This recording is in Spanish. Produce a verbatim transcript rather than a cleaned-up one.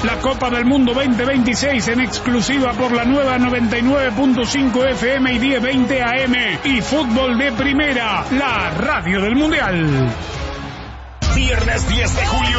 La Copa del Mundo veinte veintiséis en exclusiva por la nueva noventa y nueve punto cinco F M y diez veinte A M. Y Fútbol de Primera, la radio del Mundial. Viernes diez de julio.